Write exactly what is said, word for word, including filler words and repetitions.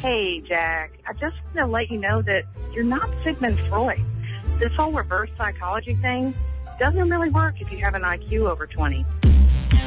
Hey, Jack, I just want to let you know that you're not Sigmund Freud. This whole reverse psychology thing doesn't really work if you have an I Q over twenty.